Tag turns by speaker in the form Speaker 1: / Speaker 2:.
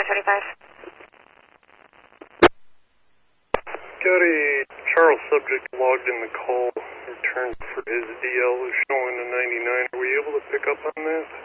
Speaker 1: 35.
Speaker 2: Got a Charles subject logged in the call. Return for his DL is showing a 99. Are we able to pick up on that?